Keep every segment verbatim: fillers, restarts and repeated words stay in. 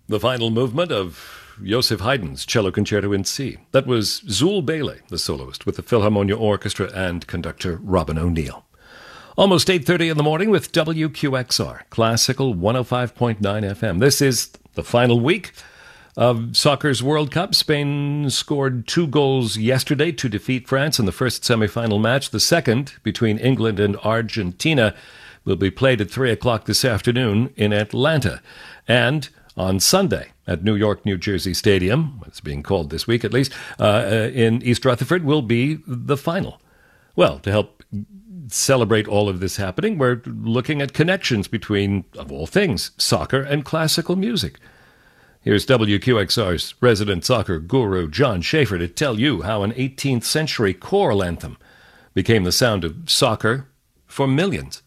The final movement of Joseph Haydn's Cello Concerto in C. That was Zul Bailey, the soloist, with the Philharmonia Orchestra and conductor Robin O'Neill. Almost eight thirty in the morning with W Q X R, Classical one oh five point nine F M. This is the final week of soccer's World Cup. Spain scored two goals yesterday to defeat France in the first semi-final match. The second, between England and Argentina, will be played at three o'clock this afternoon in Atlanta. And on Sunday at New York, New Jersey Stadium, it's being called this week at least, uh, in East Rutherford, will be the final. Well, to help celebrate all of this happening, we're looking at connections between, of all things, soccer and classical music. Here's W Q X R's resident soccer guru, John Schaefer, to tell you how an eighteenth century choral anthem became the sound of soccer for millions.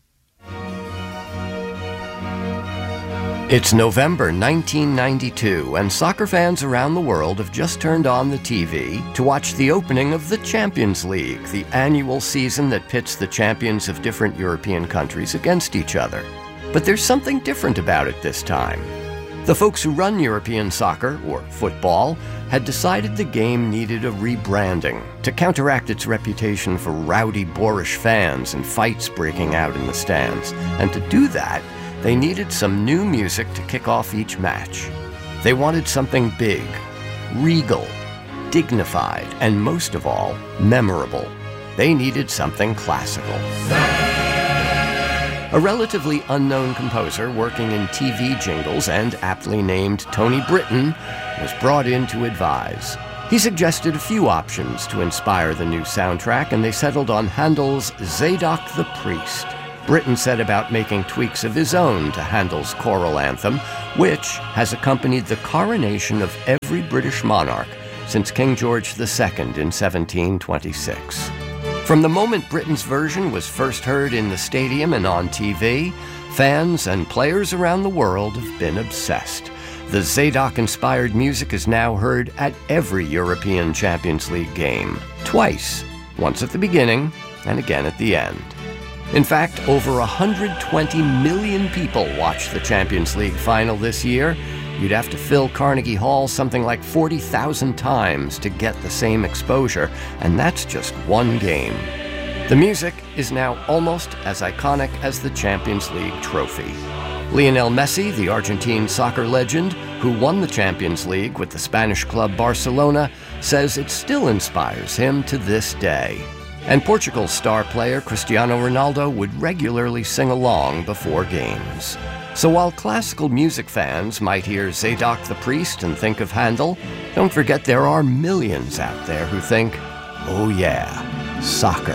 It's November nineteen ninety-two, and soccer fans around the world have just turned on the T V to watch the opening of the Champions League, the annual season that pits the champions of different European countries against each other. But there's something different about it this time. The folks who run European soccer, or football, had decided the game needed a rebranding to counteract its reputation for rowdy, boorish fans and fights breaking out in the stands. And to do that, they needed some new music to kick off each match. They wanted something big, regal, dignified, and most of all, memorable. They needed something classical. A relatively unknown composer working in T V jingles and aptly named Tony Britton was brought in to advise. He suggested a few options to inspire the new soundtrack, and they settled on Handel's Zadok the Priest. Britton set about making tweaks of his own to Handel's choral anthem, which has accompanied the coronation of every British monarch since King George the Second in seventeen twenty-six. From the moment Britton's version was first heard in the stadium and on T V, fans and players around the world have been obsessed. The Zadok-inspired music is now heard at every European Champions League game, twice, once at the beginning and again at the end. In fact, over one hundred twenty million people watched the Champions League final this year. You'd have to fill Carnegie Hall something like forty thousand times to get the same exposure, and that's just one game. The music is now almost as iconic as the Champions League trophy. Lionel Messi, the Argentine soccer legend, who won the Champions League with the Spanish club Barcelona, says it still inspires him to this day. And Portugal's star player Cristiano Ronaldo would regularly sing along before games. So while classical music fans might hear Zadok the Priest and think of Handel, don't forget there are millions out there who think, oh yeah, soccer.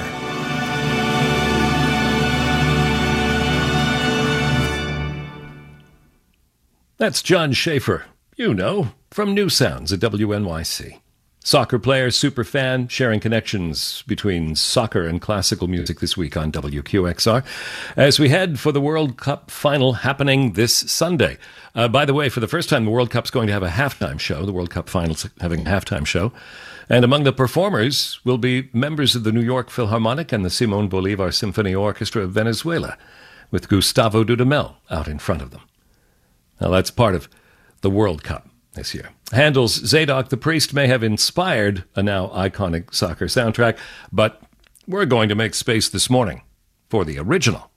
That's John Schaefer, you know, from New Sounds at W N Y C. Soccer player, super fan, sharing connections between soccer and classical music this week on W Q X R as we head for the World Cup final happening this Sunday. Uh, by the way, for the first time, the World Cup's going to have a halftime show. The World Cup final's having a halftime show. And among the performers will be members of the New York Philharmonic and the Simón Bolívar Symphony Orchestra of Venezuela, with Gustavo Dudamel out in front of them. Now, that's part of the World Cup this year. Handel's Zadok the Priest may have inspired a now iconic soccer soundtrack, but we're going to make space this morning for the original.